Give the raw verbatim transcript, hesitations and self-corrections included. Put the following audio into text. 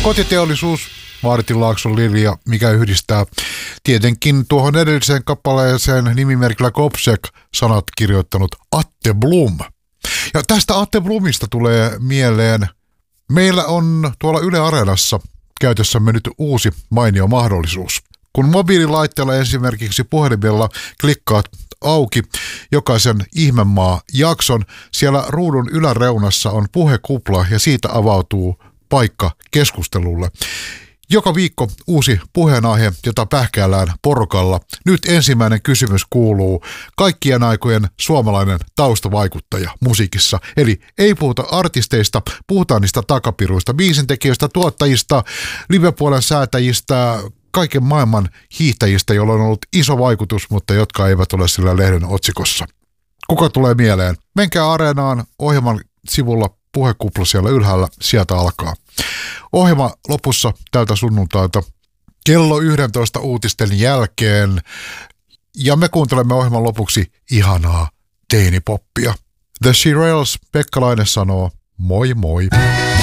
Kotiteollisuus, Martin Laakson Lilja, mikä yhdistää tietenkin tuohon edelliseen kappaleeseen nimimerkillä Kopsek sanat kirjoittanut Atte Blom. Ja tästä Atte Blomista tulee mieleen, meillä on tuolla Yle Areenassa käytössämme nyt uusi mainio mahdollisuus. Kun mobiililaitteella esimerkiksi puhelimella klikkaat auki jokaisen Ihmemaa-jakson, siellä ruudun yläreunassa on puhekupla ja siitä avautuu paikka keskustelulle. Joka viikko uusi puheenaihe, jota pähkäällään porukalla. Nyt ensimmäinen kysymys kuuluu: kaikkien aikojen suomalainen taustavaikuttaja musiikissa. Eli ei puhuta artisteista, puhutaan niistä takapiruista, biisintekijöistä, tuottajista, livepuolen säätäjistä, kaiken maailman hiihtäjistä, joilla on ollut iso vaikutus, mutta jotka eivät ole sillä lehden otsikossa. Kuka tulee mieleen? Menkää Areenaan, ohjelman sivulla puhekupla siellä ylhäällä, sieltä alkaa. Ohjelma lopussa tältä sunnuntailta kello yksitoista uutisten jälkeen, ja me kuuntelemme ohjelman lopuksi ihanaa teinipoppia. The Shirelles, Pekka Laine sanoo moi moi.